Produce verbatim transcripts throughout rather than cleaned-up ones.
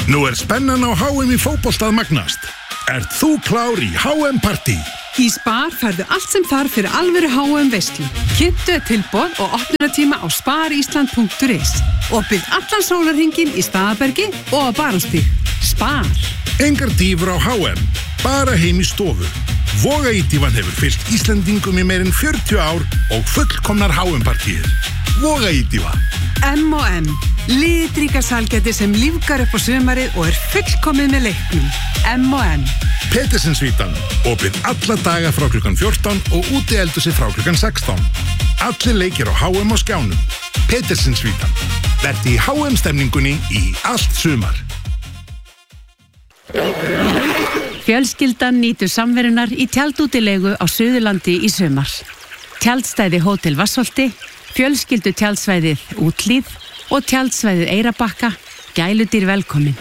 Nú er spennan á H M í fótbolta að magnast. Ert þú klár í H M-partí? Í Spar færðu allt sem þarf fyrir alvöru H M-veislu. Kynntu tilboð og opnunartíma á sparisland punktur is. Opið allan sólarhringinn í Staðarbergi og á Barónsstíg. Spar. Engar dýfur á H M, bara heim í stofu. Vogaítífan hefur fylgt Íslendingum í meirinn fjörutíu ár og fullkomnar H M-partíir. Vogaítífa. M og M. Litríka sælgæti sem lífgar upp á sumarið og er fullkomið með leiknum. M og M. Petersinsvítan. Opið alla daga frá klukkan fjórtán og útieldhúsið frá klukkan sextán. Allir leikir á H M á skjánum. Petersinsvítan. Vertu í H M-stemningunni í allt sumar. Fjölskyldan nýtur samverunar í tjaldútilegu á Suðurlandi í sumar. Tjaldstæði Hótel Vassholti, fjölskyldu tjaldsvæðið Útlíð og tjaldsvæðið Eyrarbakka, gæludýr velkomin.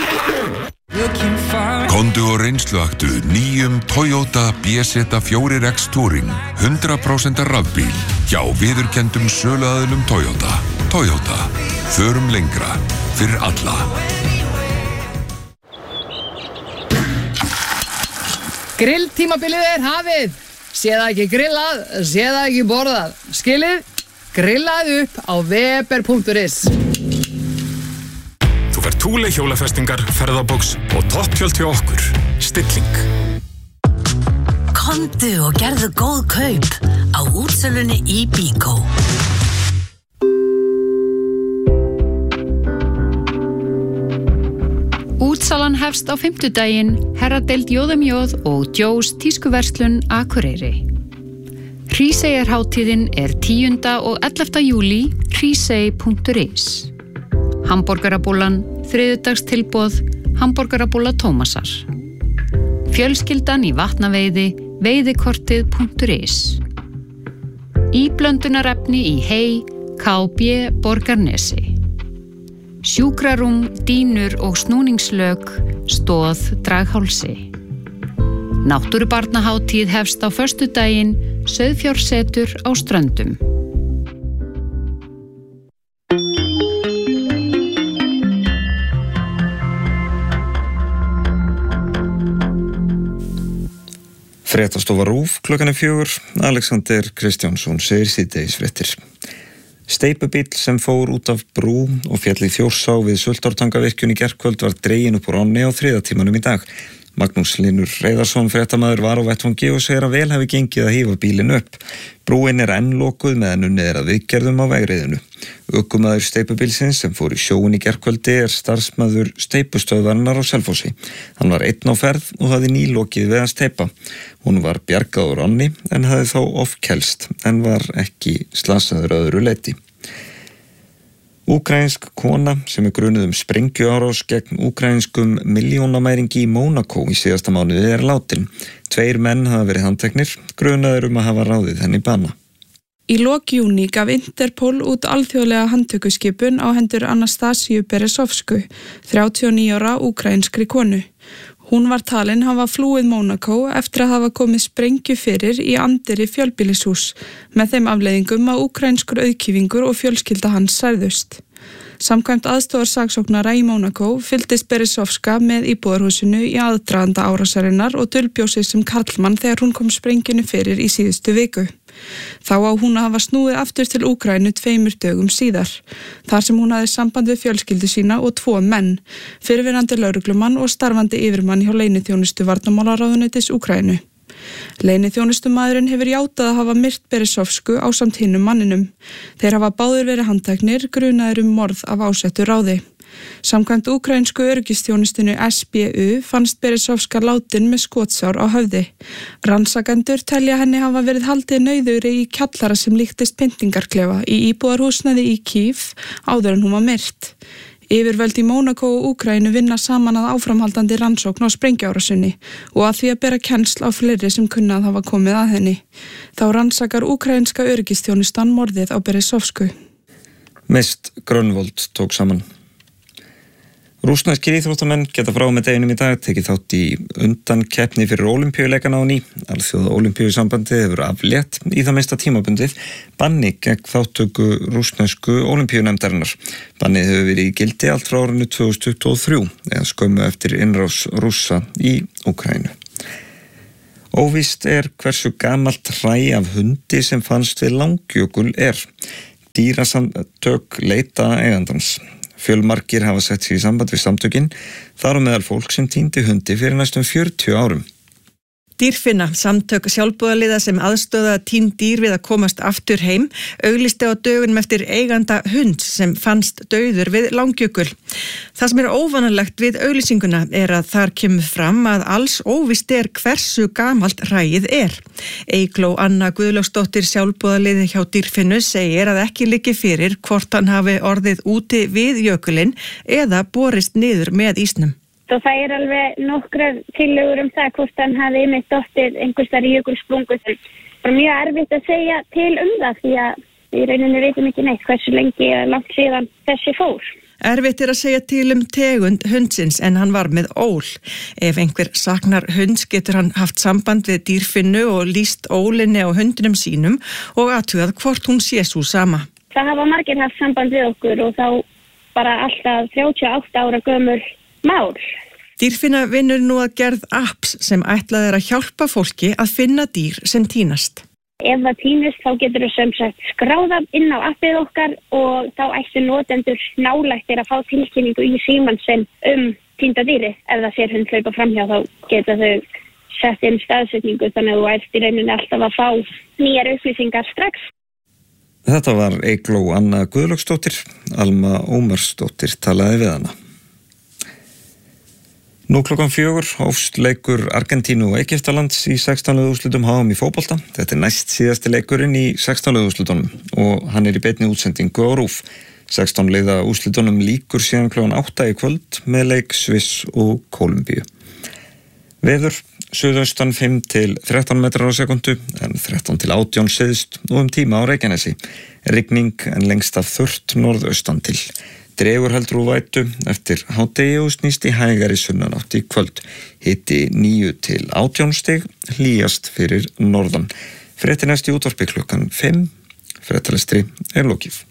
Komdu og reynsluaktu nýjum Toyota B Z fjögur X Touring hundrað prósent rafbíl hjá viðurkenndum söluaðilum Toyota. Toyota, förum lengra fyrir alla. Grilltímabilið er hafið. Sé það ekki grillað, sé það ekki borðað. Skilið, grillað upp á weber punktur is. Þú fær Thule hjólafestingar, ferðabox og topptjöld hjá okkur. Stilling. Komdu og gerðu góð kaup á útsölunni í Bíkó. Útsalan hefst á fimmtudaginn, herradeild Jóðumjóð og Djós tískuverslun Akureyri. Hríseyjarhátíðin er tíunda og ellefta júlí, hrísey punktur is. Hamborgarabúlan, þriðjudagstilboð, hamborgarabúla Tómasar. Fjölskyldan í vatnaveiði, veiðikortið punktur is. Íblöndunarefni í hey, K B Borgarnesi. Sjúkrarúm, dýnur og snúningslök, stóð Draghálsi. Náttúrubarnahátíð hefst á föstudaginn, sauðfjársetur á Ströndum. Fréttastofa RÚV klukkan er fjögur. Alexander Kristjánsson segir síðdegisfréttir. Steypubíll sem fór út af brú og féll í Þjórsá við Sultartangavirkjun í gærkvöld var dreginn upp úr ánni á þriðja tímanum í dag. Magnús Hlynur Reiðarsson fréttamaður var á vettvangi og segir að vel hafi gengið að hífa bílinn upp. Brúin er enn lokuð meðan unnið er að viðgerðum á vegriðinu. Ökumaður steypubílsins sem fór í sjóinn í gærkvöldi er starfsmaður steypustöðvarinnar á Selfossi. Hann var einn á ferð og hafði nýlokið við að steypa. Hún var bjargað úr ánni en hafði þó ofkelst en var ekki slasaður öðru leyti. Úkraínsk kona sem er grunuð um sprengjuárás gegn úkraínskum milljónamæringi í Mónakó í síðasta mánuði er látin. Tveir menn hafa verið handteknir, grunaðir um að hafa ráðið henni bana. Í lok júní gaf Interpol út alþjóðlega handtökuskipun á hendur Anastasíu Beresovsku, þrjátíu og níu ára úkraínskri konu. Hún var talin hafa flúið Mónakó eftir að hafa komið sprengju fyrir í anddyri fjölbýlishús með þeim afleiðingum að úkraínskur auðkýfingur og fjölskylda hans særðust. Samkvæmt aðstoðarsaksóknara í Mónakó fylgdist Beresovska með íbúðarhúsinu í aðdraganda árásarinnar og dulbjósi sem karlmann þegar hún kom sprengjunu fyrir í síðustu viku. Þá á hún að hafa snúið aftur til Úkraínu tveimur dögum síðar, þar sem hún hafði samband við fjölskyldu sína og tvo menn, fyrrverandi lögreglumann og starfandi yfirmann hjá leyniþjónustu varnarmálaráðuneytis Úkraínu. Leyniþjónustumaðurinn hefur játað að hafa myrt Beresovsku ásamt hinum manninum. Þeir hafa báðir verið handteknir, grunaðir um morð af ásettu ráði. Samkvæmt úkraínsku öryggisþjónustinu S B U fannst Beresovska látin með skotsár á höfði. Rannsakendur telja henni hafa verið haldið nauðugri í kjallara sem líktist pyntingarklefa í íbúðarhúsnæði í Kív áður en hún var myrt. Yfirvöld í Mónakó og Úkraínu vinna saman að áframhaldandi rannsókn á sprengjuárásinni og að því að bera kennsl á fleiri sem kunna að hafa komið að henni. Þá rannsakar úkraínska öryggisþjónustan morðið á Beresovsku. Mist Grönvold tók saman. Rússneskir íþróttamenn geta frá með deginum í dag tekið þátt í undankeppni fyrir Ólympíuleikana á ný. Alþjóða Ólympíusambandið hefur aflétt í það minnsta tímabundið banni gegn þáttöku rússnesku Ólympíunefndarinnar. Bannið hefur verið í gildi allt frá árinu tvö þúsund tuttugu og þrjú eða skömmu eftir innrás Rússa í Úkraínu. Óvíst er hversu gamalt hræ af hundi sem fannst við Langjökul er. Dýrasamtök leita eigandans. Fjölmargir hafa sett sig í samband við samtökin, þar á meðal fólk sem týndi hundi fyrir næstum fjörutíu árum. Dýrfinna, samtök sjálfboðaliða sem aðstoða týnd dýr við að komast aftur heim, auglýsti á dögunum eftir eiganda hund sem fannst dauður við Langjökul. Það sem er óvanalegt við auglýsinguna er að þar kemur fram að alls óvíst er hversu gamalt hræið er. Eygló Anna Guðlaugsdóttir sjálfboðaliði hjá Dýrfinnu segir að ekki liggi fyrir hvort hann hafi orðið úti við jökulinn eða borist niður með ísnum. Og það er alveg nokkrar tillögur um það hvort hann hafi einmitt dottið einhvers staðar í jökulsprungu. Það er mjög erfitt að segja til um það því að við rauninni veitum ekki neitt hversu lengi eða langt síðan þessi fór. Erfitt er að segja til um tegund hundsins en hann var með ól. Ef einhver saknar hunds getur hann haft samband við Dýrfinnu og lýst ólinni á hundinum sínum og athugað hvort hún sé sú sama. Það hafa margir haft samband við okkur og þá bara alltaf þrjátíu og átta ára gömul mál. Dýrfinna vinnur nú að gerð apps sem ætlað er að hjálpa fólki að finna dýr sem týnast. Ef það týnist þá getur þau sem sagt skráða inn á appið okkar og þá ættu notendur nálægtir að fá tilkynningu í símann sem um týnda dýri. Ef það sér hund hlaupa framhjá þá geta þau sett inn staðsetningu þannig að þú ert í rauninni alltaf að fá nýjar upplýsingar strax. Þetta var Eygló Anna Guðlaugsdóttir, Alma Ómarsdóttir talaði við hana. Nú klokkan fjögur hófst leikur Argentínu og Egyptalands í sextán liða úrslitum H M í fótbolta. Þetta er næst síðasti leikurinn í sextán liða úrslitunum og hann er í beinni útsendingu á RÚV. sextán liða úrslitunum líkur síðan klokkan átta í kvöld með leik Sviss og Kólumbíu. Veður, suðaustan fimm til þrettán metrar á sekundu en þrettán til átján syðst og um tíma á Reykjanesi. Rigning en lengst af þurrt norðaustan til. Dregur heldur úr vætu eftir hádegi og snýst í hægari sunnanátt í kvöld. Hiti níu til átján stig, hlýjast fyrir norðan. Fréttir næst í útvarpi klukkan fimm. Fréttalestri er lokið.